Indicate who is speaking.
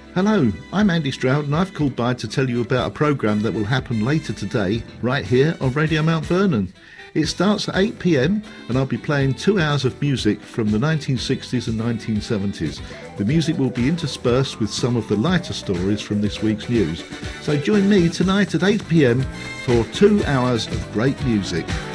Speaker 1: Hello, I'm Andy Stroud and I've called by to tell you about a programme that will happen later today, right here on Radio Mount Vernon. It starts at 8 p.m. and I'll be playing 2 hours of music from the 1960s and 1970s. The music will be interspersed with some of the lighter stories from this week's news. So join me tonight at 8 p.m. for 2 hours of great music.